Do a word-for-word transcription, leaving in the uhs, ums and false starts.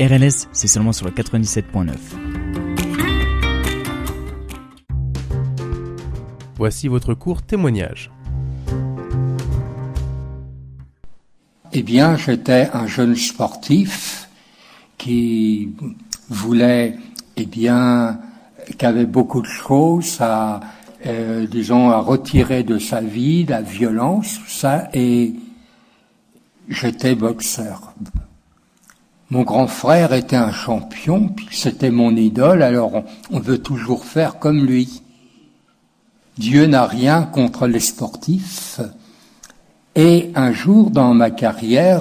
R L S, c'est seulement sur le quatre-vingt-dix-sept point neuf. Voici votre court témoignage. Eh bien, j'étais un jeune sportif qui voulait, eh bien, qui avait beaucoup de choses à, euh, disons, à retirer de sa vie, la violence, tout ça, et j'étais boxeur. Mon grand frère était un champion, puis c'était mon idole, alors on, on veut toujours faire comme lui. Dieu n'a rien contre les sportifs. Et un jour dans ma carrière,